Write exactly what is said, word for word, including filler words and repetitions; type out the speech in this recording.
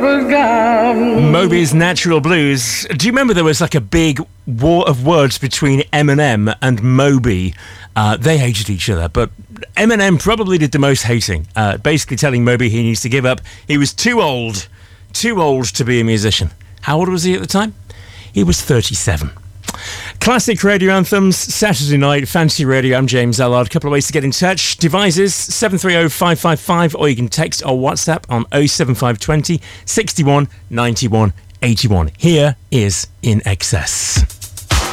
Moby's Natural Blues. Do you remember there was like a big war of words between Eminem and Moby? Uh, they hated each other, but Eminem probably did the most hating, uh, basically telling Moby he needs to give up. He was too old, too old to be a musician. How old was he at the time? He was thirty-seven. Classic radio anthems, Saturday night, Fantasy Radio. I'm James Allard. A couple of ways to get in touch. Devices, seven three zero five five five, or you can text or WhatsApp on oh seven five two zero, six one, nine one, eight one. Here is In Excess.